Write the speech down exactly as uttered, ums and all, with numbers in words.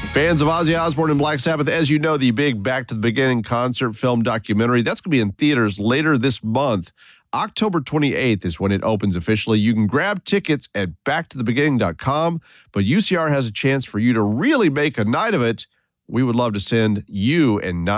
Fans of Ozzy Osbourne and Black Sabbath, as you know, the big Back to the Beginning concert film documentary, that's going to be in theaters later this month. October twenty-eighth is when it opens officially. You can grab tickets at back to the beginning dot com, but U C R has a chance for you to really make a night of it. We would love to send you and nine